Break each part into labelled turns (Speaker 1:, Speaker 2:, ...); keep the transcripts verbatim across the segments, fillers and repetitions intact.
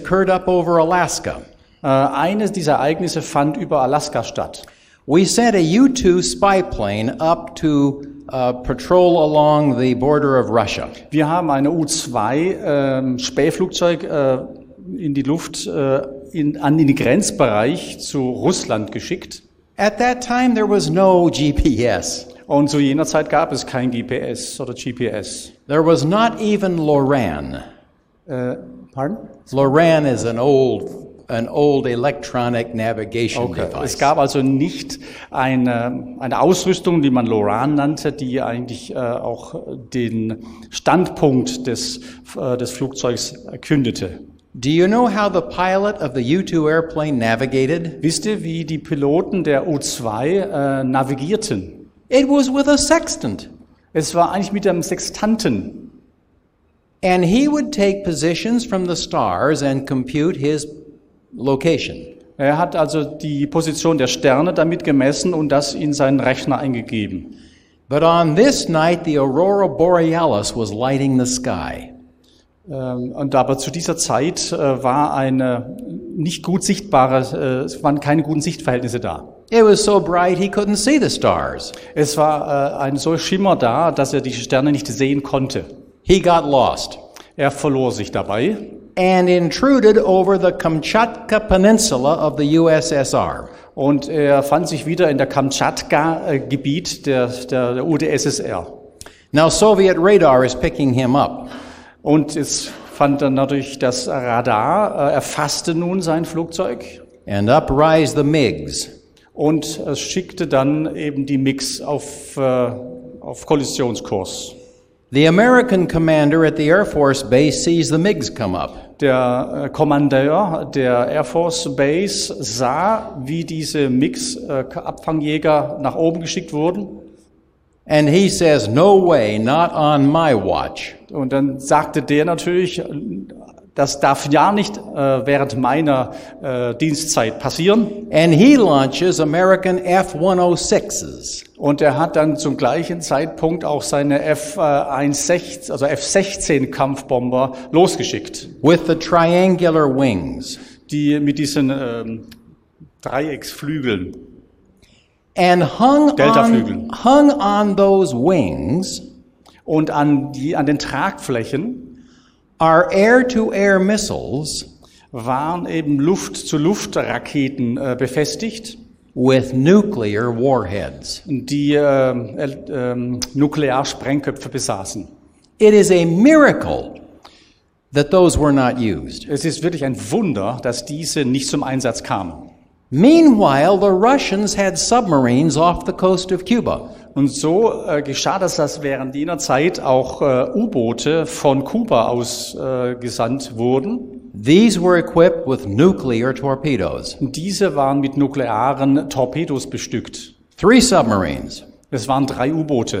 Speaker 1: occurred up over Alaska.
Speaker 2: Äh, eines dieser Ereignisse fand über Alaska statt.
Speaker 1: We sent a U two spy plane up to uh, patrol along the border of Russia.
Speaker 2: Wir haben eine U zwei äh, Spähflugzeug äh, in die Luft, äh, in, an den Grenzbereich zu Russland geschickt.
Speaker 1: At that time there was no G P S.
Speaker 2: Und zu jener Zeit gab es kein G P S oder G P S.
Speaker 1: There was not even LORAN.
Speaker 2: Äh, pardon?
Speaker 1: LORAN is an old an old electronic navigation
Speaker 2: Okay.
Speaker 1: device.
Speaker 2: Es gab also nicht eine, eine Ausrüstung, die man LORAN nannte, die eigentlich äh, auch den Standpunkt des, äh, des Flugzeugs erkündete.
Speaker 1: Do you know how the pilot of the U two airplane navigated?
Speaker 2: Wisst ihr, wie die Piloten der U zwei äh, navigierten?
Speaker 1: It was with a sextant.
Speaker 2: Es war eigentlich mit einem Sextanten.
Speaker 1: And he would take positions from the stars and compute his location.
Speaker 2: Er hat also die Position der Sterne damit gemessen und das in seinen Rechner eingegeben.
Speaker 1: But on this night, the aurora borealis was lighting the sky.
Speaker 2: Ähm, und aber zu dieser Zeit äh, war eine nicht gut sichtbare, äh, es waren keine guten Sichtverhältnisse da.
Speaker 1: It was so bright he couldn't see the stars.
Speaker 2: Es war äh, ein so Schimmer da, dass er die Sterne nicht sehen konnte.
Speaker 1: He got lost
Speaker 2: Er verlor sich dabei
Speaker 1: and intruded over the Kamchatka Peninsula of the U S S R.
Speaker 2: und er fand sich wieder in der Kamtschatka-Gebiet der, der, der U d S S R.
Speaker 1: Now Soviet radar is picking him up.
Speaker 2: Und es fand dann natürlich das Radar, äh, erfasste nun sein Flugzeug
Speaker 1: And up rise the MiGs.
Speaker 2: und es schickte dann eben die MiGs auf, äh, auf Kollisionskurs.
Speaker 1: The American commander at the Air Force Base sees the MiGs come up.
Speaker 2: Der äh, Kommandeur der Air Force Base sah, wie diese MiGs, äh, Abfangjäger, nach oben geschickt wurden.
Speaker 1: And he says, no way, not on my watch.
Speaker 2: Und dann sagte der natürlich, das darf ja nicht äh, während meiner äh, Dienstzeit passieren.
Speaker 1: And he launches American F one oh sixes.
Speaker 2: Und er hat dann zum gleichen Zeitpunkt auch seine F sechzehn, also F sechzehn Kampfbomber losgeschickt,
Speaker 1: with the triangular wings.
Speaker 2: die mit diesen ähm, Dreiecksflügeln.
Speaker 1: And hung
Speaker 2: Deltaflügel.
Speaker 1: on, hung on those wings
Speaker 2: Und an, die, an den Tragflächen
Speaker 1: are air-to-air missiles
Speaker 2: waren eben Luft-zu-Luft-Raketen äh, befestigt,
Speaker 1: with nuclear warheads.
Speaker 2: die äh, äh, Nuklearsprengköpfe besaßen.
Speaker 1: It is a miracle that those were not used.
Speaker 2: Es ist wirklich ein Wunder, dass diese nicht zum Einsatz kamen.
Speaker 1: Meanwhile, the Russians had submarines off the coast of Cuba.
Speaker 2: Und so äh, geschah das, dass während jener Zeit auch äh, U-Boote von Kuba aus äh, gesandt wurden.
Speaker 1: These were equipped with nuclear torpedoes.
Speaker 2: Und diese waren mit nuklearen Torpedos bestückt.
Speaker 1: Three submarines.
Speaker 2: Es waren drei U-Boote.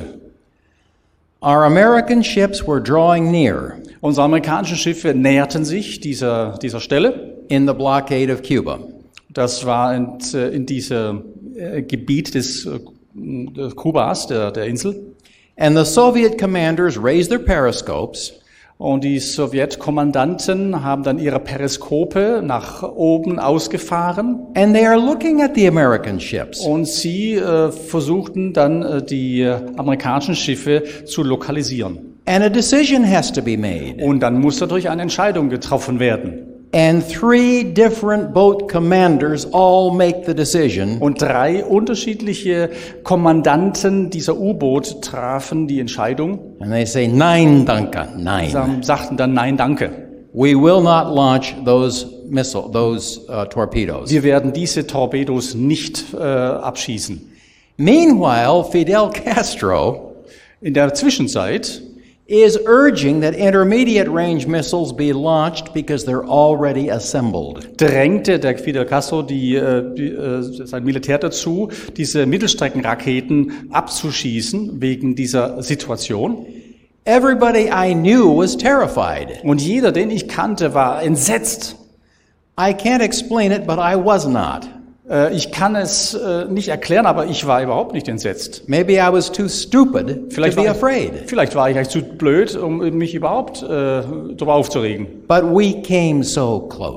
Speaker 1: Our American ships were drawing near
Speaker 2: Unsere amerikanischen Schiffe näherten sich dieser, dieser Stelle.
Speaker 1: in the blockade of Cuba.
Speaker 2: Das war in, in diesem äh, Gebiet des äh, Kubas, der, der Insel.
Speaker 1: And the Soviet commanders raised their periscopes
Speaker 2: Und die Sowjetkommandanten haben dann ihre Periskope nach oben ausgefahren.
Speaker 1: and they are looking at the American ships.
Speaker 2: Und sie äh, versuchten dann äh, die äh, amerikanischen Schiffe zu lokalisieren.
Speaker 1: And a decision has to be made.
Speaker 2: Und dann muss natürlich eine Entscheidung getroffen werden.
Speaker 1: And three different boat commanders all make the decision.
Speaker 2: Und drei unterschiedliche Kommandanten dieser U-Boot trafen die Entscheidung,
Speaker 1: And they say, Nein, danke, nein.
Speaker 2: sam- sagten dann Nein, danke.
Speaker 1: We will not launch those missile, those uh, torpedoes.
Speaker 2: Wir werden diese Torpedos nicht äh, abschießen.
Speaker 1: Meanwhile, Fidel Castro
Speaker 2: In der Zwischenzeit
Speaker 1: is urging that intermediate range missiles be launched because they're already assembled.
Speaker 2: drängte der Fidel Castro die, äh, die, äh, sein Militär dazu, diese Mittelstreckenraketen abzuschießen wegen dieser Situation.
Speaker 1: Everybody I knew was terrified.
Speaker 2: Und jeder, den ich kannte, war entsetzt.
Speaker 1: I can't explain it, but I was not.
Speaker 2: Äh, ich kann es äh, nicht erklären, aber ich war überhaupt nicht entsetzt.
Speaker 1: Maybe I was too stupid
Speaker 2: Vielleicht
Speaker 1: to be
Speaker 2: war, ich,
Speaker 1: afraid.
Speaker 2: vielleicht war ich eigentlich zu blöd, um mich überhaupt äh, darüber aufzuregen.
Speaker 1: But we came so close.